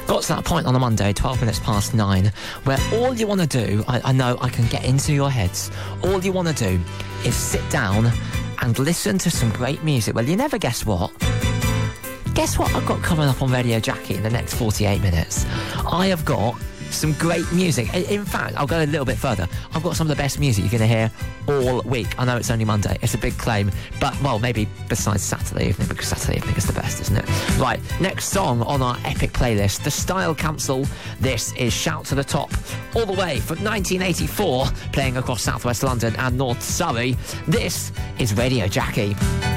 Got to that point on a Monday, 12 minutes past 9, where all you want to do, I know I can get into your heads, all you want to do is sit down and listen to some great music. Well, you never guess what? Guess what I've got coming up on Radio Jackie in the next 48 minutes? I have got some great music. In fact, I'll go a little bit further. I've got some of the best music you're going to hear all week. I know it's only Monday. It's a big claim. But, well, maybe besides Saturday evening, because Saturday evening is the best, isn't it? Right, next song on our epic playlist, The Style Council. This is Shout to the Top, all the way from 1984, playing across southwest London and North Surrey. This is Radio Jackie.